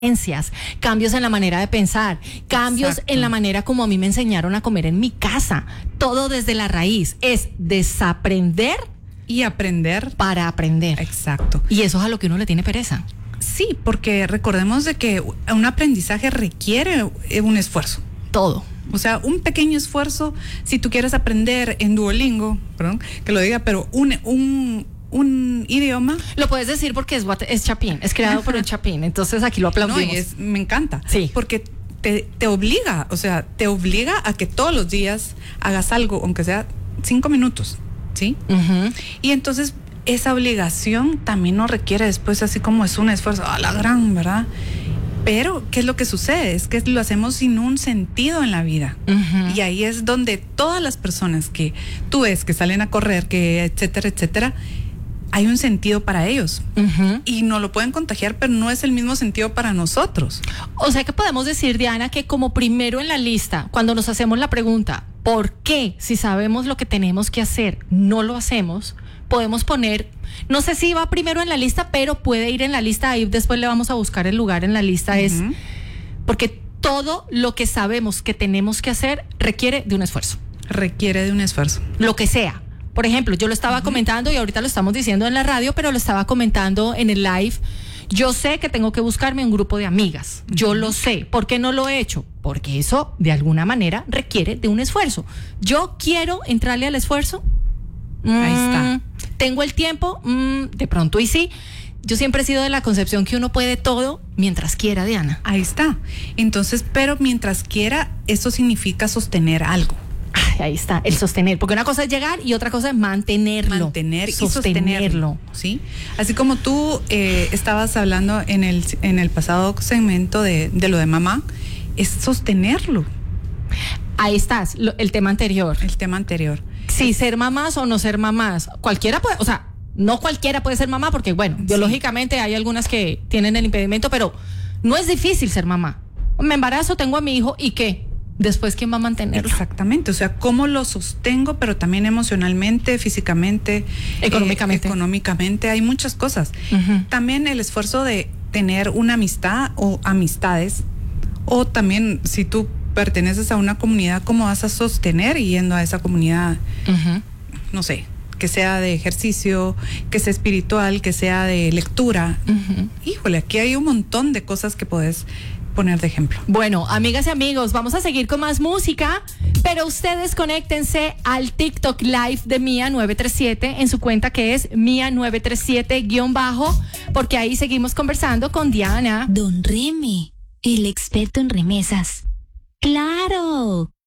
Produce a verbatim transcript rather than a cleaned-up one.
cambios en la manera de pensar, cambios Exacto. en la manera como a mí me enseñaron a comer en mi casa, todo desde la raíz, es desaprender y aprender para aprender. Exacto. Y eso es a lo que uno le tiene pereza. Sí, porque recordemos de que un aprendizaje requiere un esfuerzo. Todo. O sea, un pequeño esfuerzo, si tú quieres aprender en Duolingo, perdón, que lo diga, pero un, un, un idioma. Lo puedes decir porque es, es Chapín, es creado Ajá. por un Chapín, entonces aquí lo aplaudimos. No, y es, me encanta. Sí. Porque te, te obliga, o sea, te obliga a que todos los días hagas algo, aunque sea cinco minutos, ¿sí? Uh-huh. Y entonces esa obligación también nos requiere después, así como es un esfuerzo, a la gran, ¿verdad? Pero, ¿qué es lo que sucede? Es que lo hacemos sin un sentido en la vida. Uh-huh. Y ahí es donde todas las personas que tú ves que salen a correr, que etcétera, etcétera, hay un sentido para ellos. Uh-huh. Y no lo pueden contagiar, pero no es el mismo sentido para nosotros. O sea que podemos decir, Diana, que como primero en la lista, cuando nos hacemos la pregunta, ¿por qué si sabemos lo que tenemos que hacer, no lo hacemos? Podemos poner, no sé si va primero en la lista, pero puede ir en la lista, ahí después le vamos a buscar el lugar en la lista, uh-huh. es porque todo lo que sabemos que tenemos que hacer requiere de un esfuerzo. Requiere de un esfuerzo. Lo que sea. Por ejemplo, yo lo estaba uh-huh. comentando y ahorita lo estamos diciendo en la radio, pero lo estaba comentando en el live. Yo sé que tengo que buscarme un grupo de amigas. Uh-huh. Yo lo sé. ¿Por qué no lo he hecho? Porque eso, de alguna manera, requiere de un esfuerzo. Yo quiero entrarle al esfuerzo. Ahí está. Mm, ¿tengo el tiempo? Mm, de pronto y sí. Yo siempre he sido de la concepción que uno puede todo mientras quiera, Diana. Ahí está. Entonces, pero mientras quiera, eso significa sostener algo. Ay, ahí está, el sostener. Porque una cosa es llegar y otra cosa es mantenerlo. Mantener y sostenerlo. sostenerlo. ¿Sí? Así como tú eh, estabas hablando en el, en el pasado segmento de, de lo de mamá, es sostenerlo. Ahí estás, lo, el tema anterior. El tema anterior. Sí, ser mamás o no ser mamás. Cualquiera puede, o sea, no cualquiera puede ser mamá porque, bueno, sí. biológicamente hay algunas que tienen el impedimento, pero no es difícil ser mamá. Me embarazo, tengo a mi hijo y ¿qué? Después, ¿quién va a mantenerlo? Exactamente, o sea, cómo lo sostengo, pero también emocionalmente, físicamente, económicamente. Eh, económicamente, hay muchas cosas. Uh-huh. También el esfuerzo de tener una amistad o amistades, o también si tú perteneces a una comunidad, ¿cómo vas a sostener yendo a esa comunidad? Uh-huh. No sé, que sea de ejercicio, que sea espiritual, que sea de lectura. Uh-huh. Híjole, aquí hay un montón de cosas que puedes poner de ejemplo. Bueno, amigas y amigos, vamos a seguir con más música, pero ustedes conéctense al TikTok Live de Mía nueve tres siete en su cuenta que es Mía nueve tres siete guión bajo, porque ahí seguimos conversando con Diana. Don Remy, el experto en remesas. ¡Claro!